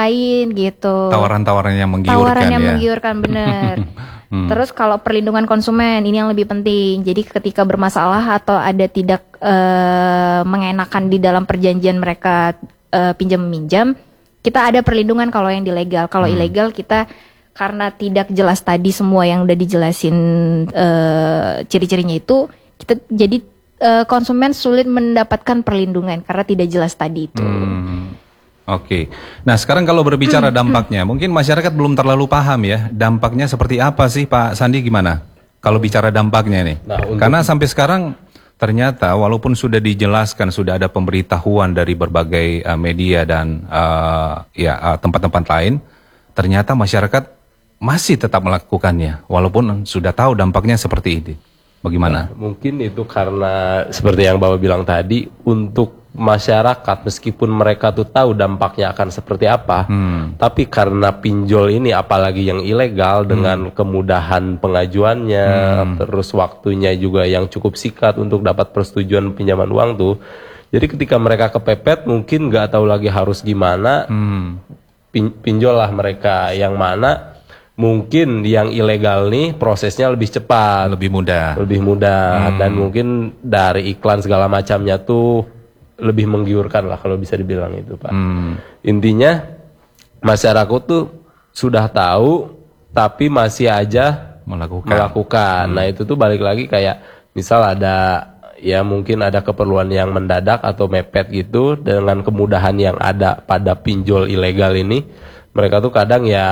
lain gitu. Tawaran-tawaran yang menggiurkan Tawaran yang ya. menggiurkan, bener. Terus kalau perlindungan konsumen ini yang lebih penting. Jadi ketika bermasalah atau ada tidak mengenakan di dalam perjanjian mereka pinjam meminjam, kita ada perlindungan kalau yang ilegal. Kalau ilegal kita karena tidak jelas tadi semua yang udah dijelasin ciri-cirinya itu, kita jadi konsumen sulit mendapatkan perlindungan karena tidak jelas tadi itu. Oke. Nah, sekarang kalau berbicara dampaknya, mungkin masyarakat belum terlalu paham ya, dampaknya seperti apa sih Pak Sandi, gimana? Kalau bicara dampaknya nih. Karena sampai sekarang ternyata walaupun sudah dijelaskan, sudah ada pemberitahuan dari berbagai media dan tempat-tempat lain, ternyata masyarakat masih tetap melakukannya walaupun sudah tahu dampaknya seperti ini. Bagaimana? Mungkin itu karena seperti yang Bapak bilang tadi, untuk masyarakat meskipun mereka tuh tahu dampaknya akan seperti apa, tapi karena pinjol ini apalagi yang ilegal dengan kemudahan pengajuannya, terus waktunya juga yang cukup singkat untuk dapat persetujuan pinjaman uang tuh. Jadi ketika mereka kepepet mungkin nggak tahu lagi harus gimana, pinjol lah mereka yang mana. Mungkin yang ilegal nih prosesnya lebih cepat, lebih mudah, dan mungkin dari iklan segala macamnya tuh lebih menggiurkan lah kalau bisa dibilang itu Pak. Intinya masyarakat tuh sudah tahu tapi masih aja melakukan. Nah itu tuh balik lagi kayak misal ada ya mungkin ada keperluan yang mendadak atau mepet gitu, dengan kemudahan yang ada pada pinjol ilegal ini, mereka tuh kadang ya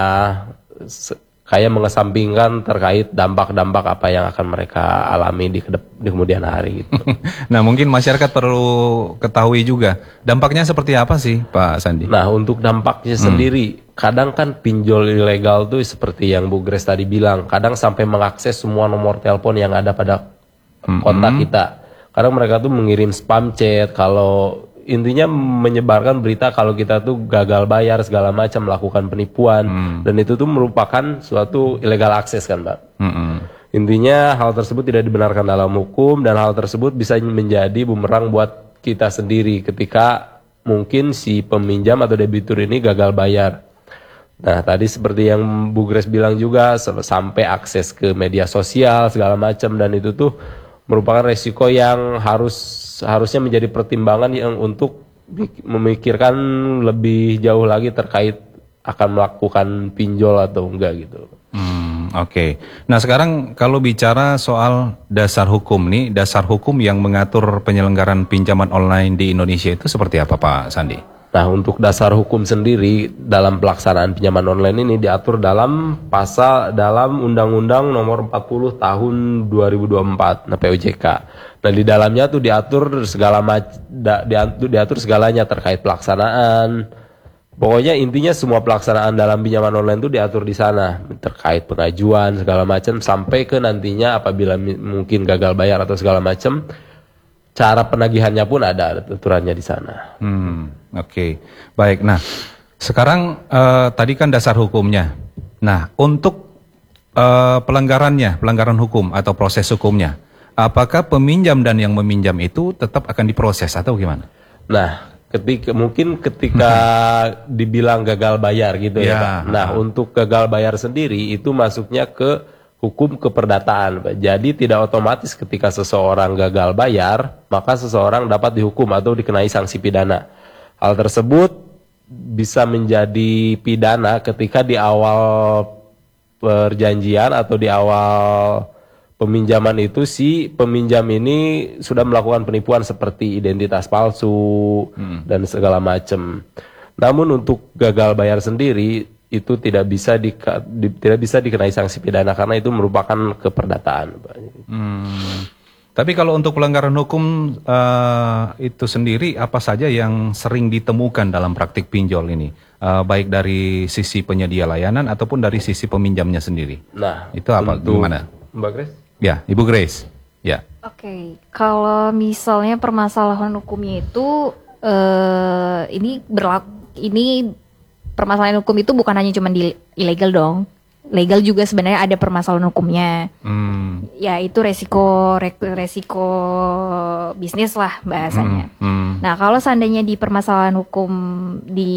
kayak mengesampingkan terkait dampak-dampak apa yang akan mereka alami di kemudian hari gitu. Nah mungkin masyarakat perlu ketahui juga dampaknya seperti apa sih Pak Sandi? Nah untuk dampaknya sendiri, kadang kan pinjol ilegal tuh seperti yang Bu Grace tadi bilang, kadang sampai mengakses semua nomor telepon yang ada pada kontak kita. Kadang mereka tuh mengirim spam chat, kalau intinya menyebarkan berita kalau kita tuh gagal bayar segala macam, melakukan penipuan, dan itu tuh merupakan suatu illegal access kan Pak. Intinya hal tersebut tidak dibenarkan dalam hukum, dan hal tersebut bisa menjadi bumerang buat kita sendiri ketika mungkin si peminjam atau debitur ini gagal bayar. Nah tadi seperti yang Bu Grace bilang juga, sampai akses ke media sosial segala macam, dan itu tuh merupakan resiko yang harusnya menjadi pertimbangan yang untuk memikirkan lebih jauh lagi terkait akan melakukan pinjol atau enggak gitu. Oke. Nah sekarang kalau bicara soal dasar hukum nih, dasar hukum yang mengatur penyelenggaraan pinjaman online di Indonesia itu seperti apa Pak Sandi? Nah untuk dasar hukum sendiri dalam pelaksanaan pinjaman online ini diatur dalam dalam Undang-Undang Nomor 40 Tahun 2024, nah PUJK. Nah di dalamnya tuh diatur diatur segalanya terkait pelaksanaan. Pokoknya intinya semua pelaksanaan dalam pinjaman online itu diatur di sana, terkait pengajuan segala macam, sampai ke nantinya apabila mungkin gagal bayar atau segala macam, cara penagihannya pun ada aturannya di sana. Oke. Baik. Nah, sekarang tadi kan dasar hukumnya. Nah, untuk pelanggaran hukum atau proses hukumnya, apakah peminjam dan yang meminjam itu tetap akan diproses atau gimana? Nah, ketika dibilang gagal bayar gitu ya Pak. Nah, untuk gagal bayar sendiri itu masuknya ke hukum keperdataan Pak. Jadi tidak otomatis ketika seseorang gagal bayar, maka seseorang dapat dihukum atau dikenai sanksi pidana. Hal tersebut bisa menjadi pidana ketika di awal perjanjian atau di awal peminjaman itu si peminjam ini sudah melakukan penipuan seperti identitas palsu dan segala macam. Namun untuk gagal bayar sendiri itu tidak bisa dikenai sanksi pidana karena itu merupakan keperdataan. Tapi kalau untuk pelanggaran hukum itu sendiri apa saja yang sering ditemukan dalam praktik pinjol ini? Baik dari sisi penyedia layanan ataupun dari sisi peminjamnya sendiri. Nah, itu apa? Gimana? Mbak Grace? Ya, Ibu Grace. Ya. Oke, kalau misalnya permasalahan hukumnya itu ini permasalahan hukum itu bukan hanya cuma di ilegal dong. Legal juga sebenarnya ada permasalahan hukumnya. Ya itu resiko bisnis lah bahasanya. Nah kalau seandainya di permasalahan hukum di